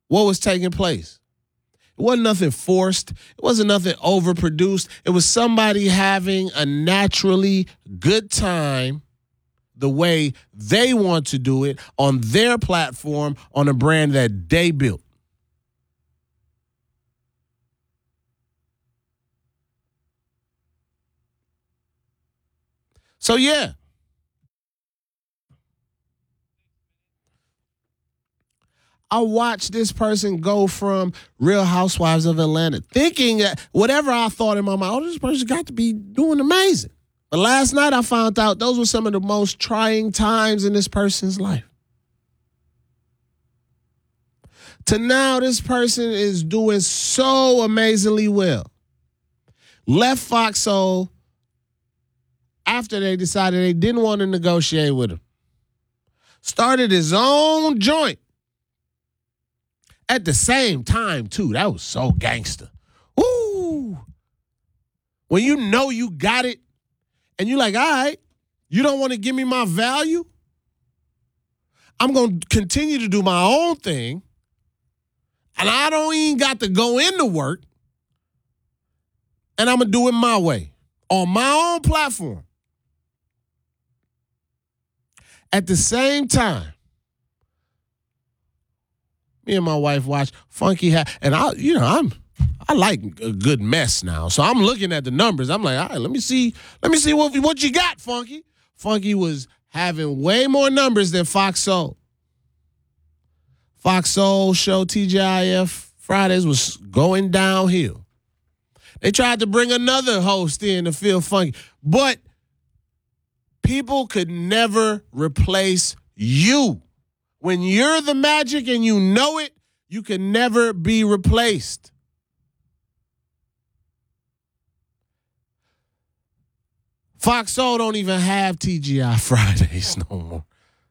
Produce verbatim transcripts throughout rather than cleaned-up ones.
what was taking place. It wasn't nothing forced. It wasn't nothing overproduced. It was somebody having a naturally good time the way they want to do it on their platform, on a brand that they built. So, yeah. I watched this person go from Real Housewives of Atlanta, thinking that whatever I thought in my mind, oh, this person got to be doing amazing. But last night I found out those were some of the most trying times in this person's life. To now, this person is doing so amazingly well. Left Fox Soul after they decided they didn't want to negotiate with him. Started his own joint. At the same time, too. That was so gangster. Woo! When you know you got it, and you're like, all right, you don't want to give me my value? I'm going to continue to do my own thing, and I don't even got to go into work, and I'm going to do it my way, on my own platform. At the same time, me and my wife watch Funky Hat, and I, you know, I'm, I like a good mess now. So I'm looking at the numbers. I'm like, all right, let me see, let me see what what you got, Funky. Funky was having way more numbers than Fox Soul. Fox Soul show T G I F Fridays was going downhill. They tried to bring another host in to feel funky, but people could never replace you. When you're the magic and you know it, you can never be replaced. Fox Soul don't even have T G I Fridays no more.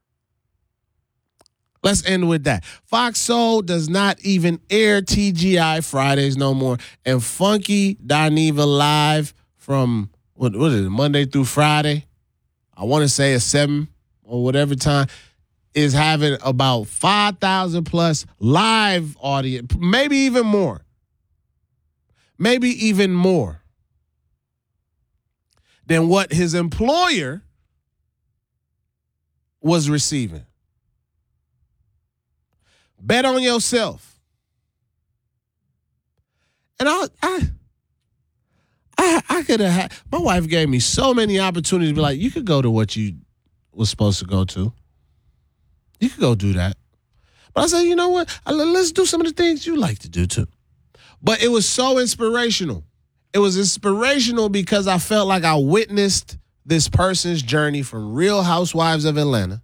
Let's end with that. Fox Soul does not even air T G I Fridays no more. And Funky Dineva Live from, what, what is it, Monday through Friday? I want to say at seven or whatever time. Is having about five thousand plus live audience, maybe even more. Maybe even more than what his employer was receiving. Bet on yourself. And I I I, I could have had, my wife gave me so many opportunities to be like, you could go to what you was supposed to go to. You could go do that. But I said, you know what? Let's do some of the things you like to do too. But it was so inspirational. It was inspirational because I felt like I witnessed this person's journey from Real Housewives of Atlanta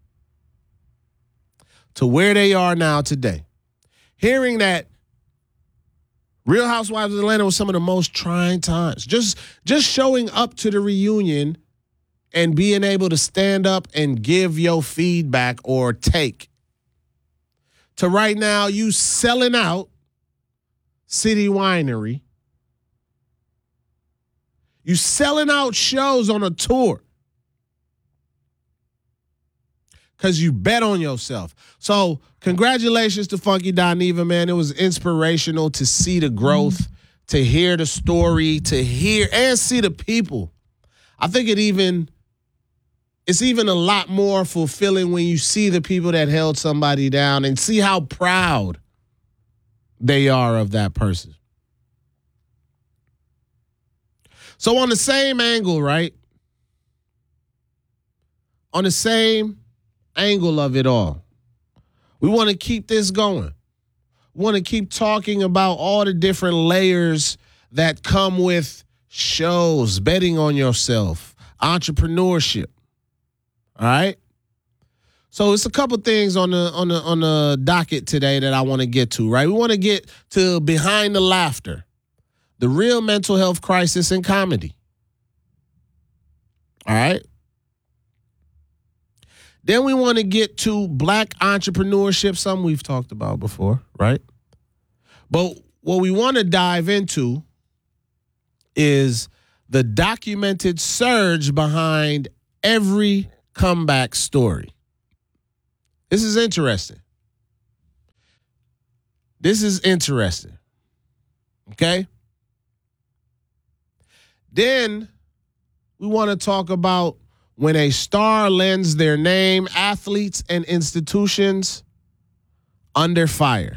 to where they are now today. Hearing that Real Housewives of Atlanta was some of the most trying times. Just, just showing up to the reunion and being able to stand up and give your feedback or take. To right now, you selling out City Winery. You selling out shows on a tour. Because you bet on yourself. So congratulations to Funky Dineva, man. It was inspirational to see the growth, to hear the story, to hear and see the people. I think it even... It's even a lot more fulfilling when you see the people that held somebody down and see how proud they are of that person. So on the same angle, right? On the same angle of it all, we want to keep this going. We want to keep talking about all the different layers that come with shows, betting on yourself, entrepreneurship. All right. So it's a couple things on the on the on the docket today that I want to get to, right? We want to get to Behind the Laughter, the real mental health crisis in comedy. All right. Then we want to get to Black entrepreneurship, something we've talked about before, right? But what we want to dive into is the documented surge behind every comeback story. This is interesting. This is interesting. Okay? Then we want to talk about when a star lends their name, athletes and institutions under fire.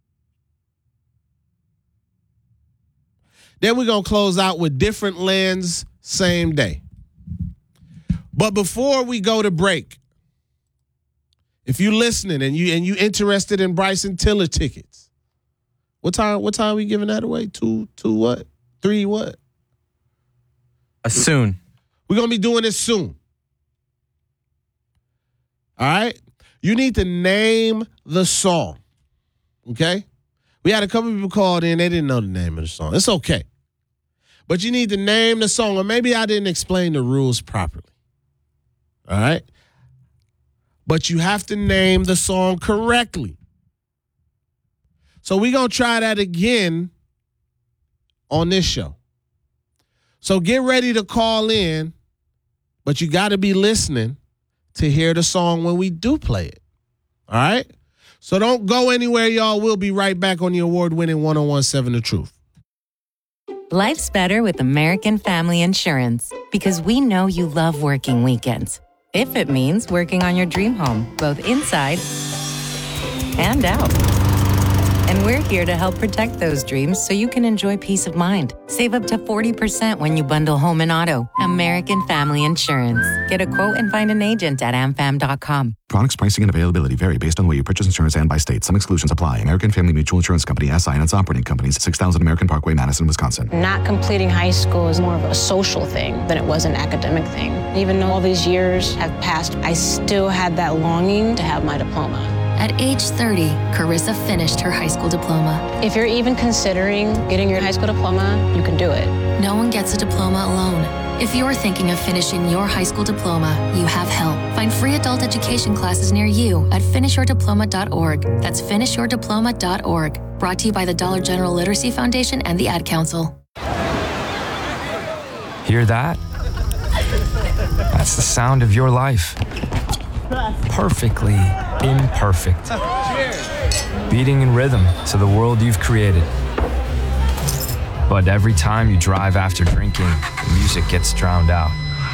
Then we're going to close out with different lens, same day. But before we go to break, if you're listening and you and you interested in Bryson Tiller tickets, what time what time are we giving that away? Two, two what? Three what? Uh, soon. We're going to be doing this soon. All right? You need to name the song. Okay? We had a couple people called in. They didn't know the name of the song. It's okay. But you need to name the song, or maybe I didn't explain the rules properly. All right? But you have to name the song correctly. So we're going to try that again on this show. So get ready to call in, but you got to be listening to hear the song when we do play it. All right? So don't go anywhere, y'all. We'll be right back on the award-winning one oh one point seven The Truth. Life's better with American Family Insurance because we know you love working weekends. If it means working on your dream home, both inside and out. And we're here to help protect those dreams so you can enjoy peace of mind. Save up to forty percent when you bundle home and auto. American Family Insurance. Get a quote and find an agent at am fam dot com. Products, pricing, and availability vary based on the way you purchase insurance and by state. Some exclusions apply. American Family Mutual Insurance Company, S I and its operating companies, six thousand American Parkway, Madison, Wisconsin. Not completing high school is more of a social thing than it was an academic thing. Even though all these years have passed, I still had that longing to have my diploma. At age thirty, Carissa finished her high school diploma. If you're even considering getting your high school diploma, you can do it. No one gets a diploma alone. If you're thinking of finishing your high school diploma, you have help. Find free adult education classes near you at finish your diploma dot org. That's finish your diploma dot org. Brought to you by the Dollar General Literacy Foundation and the Ad Council. Hear that? That's the sound of your life. Perfectly imperfect. Beating in rhythm to the world you've created. But every time you drive after drinking, the music gets drowned out.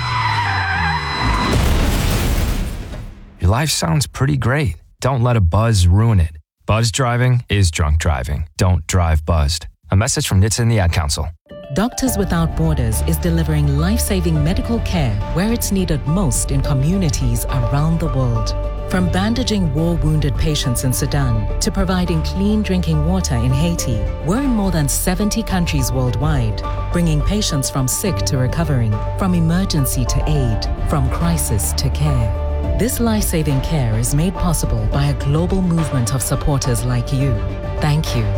Your life sounds pretty great. Don't let a buzz ruin it. Buzz driving is drunk driving. Don't drive buzzed. A message from N H T S A and the Ad Council. Doctors Without Borders is delivering life-saving medical care where it's needed most in communities around the world. From bandaging war-wounded patients in Sudan to providing clean drinking water in Haiti, we're in more than seventy countries worldwide, bringing patients from sick to recovering, from emergency to aid, from crisis to care. This life-saving care is made possible by a global movement of supporters like you. Thank you.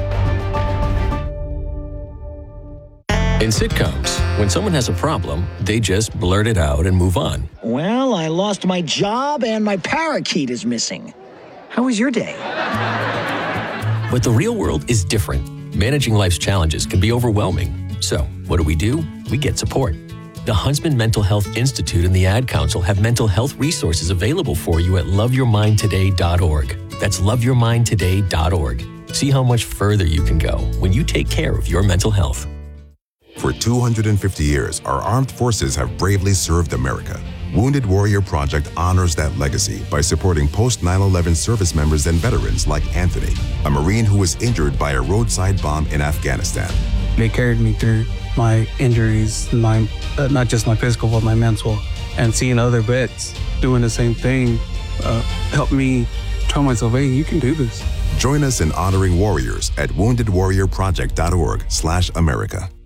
In sitcoms, when someone has a problem, they just blurt it out and move on. Well, I lost my job and my parakeet is missing. How was your day? But the real world is different. Managing life's challenges can be overwhelming. So, what do we do? We get support. The Huntsman Mental Health Institute and the Ad Council have mental health resources available for you at love your mind today dot org. That's love your mind today dot org. See how much further you can go when you take care of your mental health. For two hundred fifty years, our armed forces have bravely served America. Wounded Warrior Project honors that legacy by supporting post nine eleven service members and veterans like Anthony, a Marine who was injured by a roadside bomb in Afghanistan. They carried me through my injuries, my uh, not just my physical, but my mental. And seeing other vets doing the same thing uh, helped me tell myself, hey, you can do this. Join us in honoring warriors at wounded warrior project dot org slash America.